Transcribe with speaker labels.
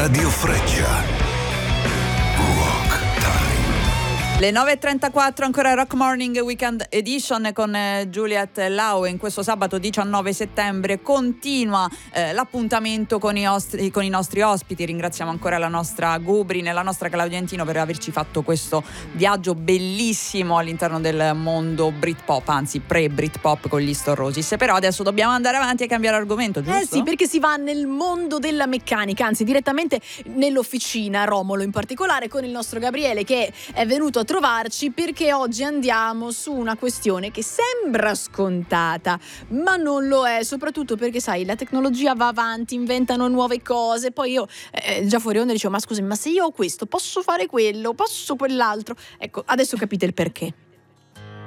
Speaker 1: Radio Freccia. Rock Time.
Speaker 2: Le 9.34, ancora Rock Morning Weekend Edition con Juliet Lau. In questo sabato 19 settembre continua l'appuntamento con i nostri ospiti. Ringraziamo ancora la nostra Gubrin e la nostra Claudia Antino per averci fatto questo viaggio bellissimo all'interno del mondo Britpop, anzi pre-Britpop con gli Stone Roses. Però adesso dobbiamo andare avanti e cambiare argomento, giusto?
Speaker 3: Sì, perché si va nel mondo della meccanica, anzi direttamente nell'officina, Romolo in particolare, con il nostro Gabriele che è venuto a trovarci perché oggi andiamo su una questione che sembra scontata ma non lo è, soprattutto perché sai, la tecnologia va avanti, inventano nuove cose, poi io già fuori onda dicevo ma scusami, ma se io ho questo posso fare quello, posso quell'altro, ecco adesso capite il perché.